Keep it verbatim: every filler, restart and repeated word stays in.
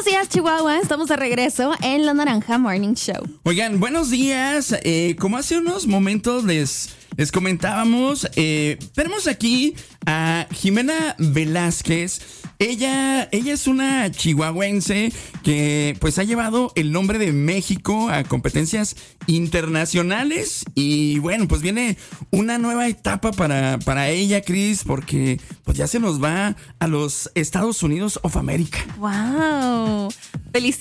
Buenos días, Chihuahua. Estamos de regreso en La Naranja Morning Show. Oigan, buenos días. Eh, como hace unos momentos les, les comentábamos, eh, tenemos aquí a Jimena Velázquez. Ella, ella es una chihuahuense que pues ha llevado el nombre de México a competencias internacionales y bueno, pues viene una nueva etapa para, para ella, Cris, porque pues ya se nos va a los Estados Unidos of America. ¡Wow! ¡Felicidades!